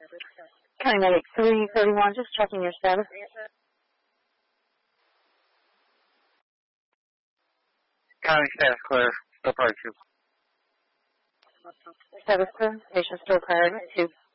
County Medic 331, just checking your status. County status clear. Still priority 2. Status clear. Patient still priority 2.